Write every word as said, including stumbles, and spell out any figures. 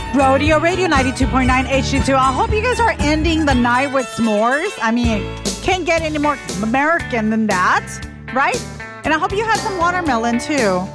Rodeo Radio ninety-two point nine H D two. I hope you guys are ending the night with s'mores. I mean, can't get any more American than that, right? And I hope you had some watermelon too.